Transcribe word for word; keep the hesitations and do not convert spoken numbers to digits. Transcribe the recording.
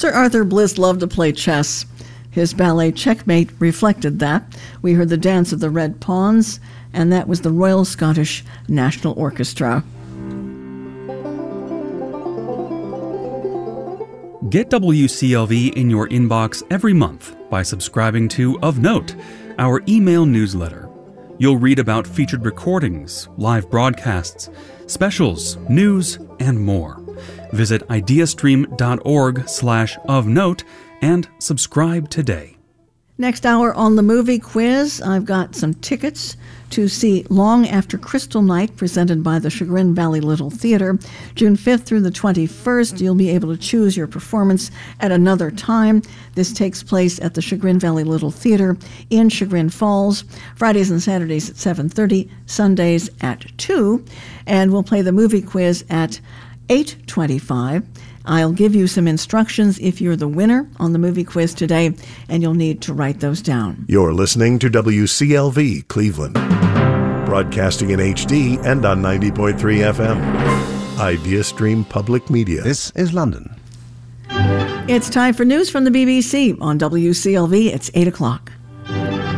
Sir Arthur Bliss loved to play chess. His ballet Checkmate reflected that. We heard the Dance of the Red Pawns, and that was the Royal Scottish National Orchestra. Get W C L V in your inbox every month by subscribing to Of Note, our email newsletter. You'll read about featured recordings, live broadcasts, specials, news, and more. Visit ideastream.org slash of note and subscribe today. Next hour on the movie quiz, I've got some tickets to see Long After Crystal Night, presented by the Chagrin Valley Little Theater. June fifth through the twenty-first, you'll be able to choose your performance at another time. This takes place at the Chagrin Valley Little Theater in Chagrin Falls, Fridays and Saturdays at seven thirty, Sundays at two, and we'll play the movie quiz at eight twenty-five. I'll give you some instructions if you're the winner on the movie quiz today, and you'll need to write those down. You're listening to W C L V Cleveland, broadcasting in H D and on ninety point three F M. IdeaStream Public Media. This is London. It's time for news from the B B C on W C L V. It's eight o'clock.